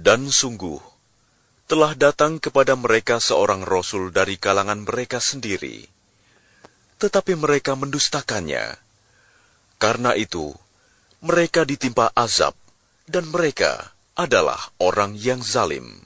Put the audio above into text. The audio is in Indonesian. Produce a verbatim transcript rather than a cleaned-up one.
Dan sungguh, telah datang kepada mereka seorang rasul dari kalangan mereka sendiri, tetapi mereka mendustakannya. Karena itu, mereka ditimpa azab, dan mereka adalah orang yang zalim.